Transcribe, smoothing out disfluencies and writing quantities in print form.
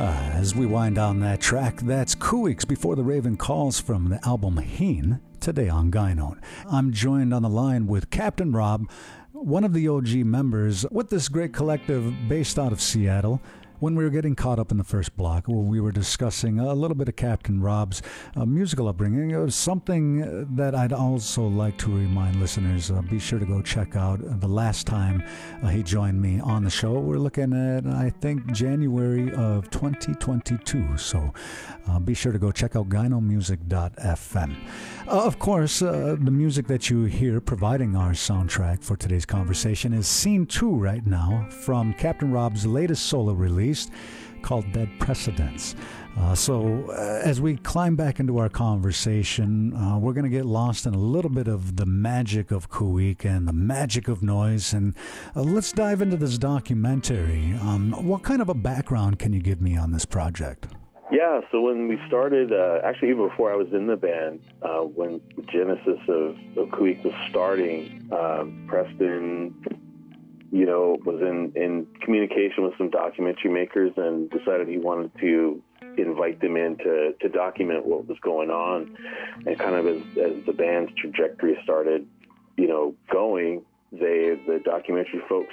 As we wind down that track, that's Cooeeks Before the Raven Calls from the album Heen, today on Guy Note. I'm joined on the line with Captain Rob, one of the OG members with this great collective based out of Seattle. When we were getting caught up in the first block, we were discussing a little bit of Captain Rob's musical upbringing. It was something that I'd also like to remind listeners. Be sure to go check out the last time he joined me on the show. We're looking at, I think, January of 2022. So be sure to go check out gynomusic.fm. Of course, the music that you hear providing our soundtrack for today's conversation is Scene 2 right now from Captain Rob's latest solo release called Dead Precedents. So as we climb back into our conversation, we're going to get lost in a little bit of the magic of Cooeek and the magic of noise. And let's dive into this documentary. What kind of a background can you give me on this project? Yeah, so when we started, actually even before I was in the band, when the genesis of Cooeek was starting, Preston, was in communication with some documentary makers and decided he wanted to invite them in to document what was going on. And kind of as the band's trajectory started, going, the documentary folks